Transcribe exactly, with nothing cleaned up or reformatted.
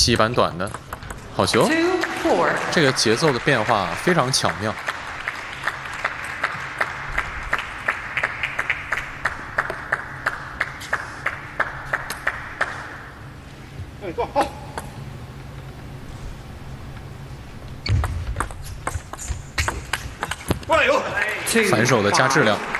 吸一板短的，好球！这个节奏的变化非常巧妙。 哎，坐好。加油！ 反手的加质量。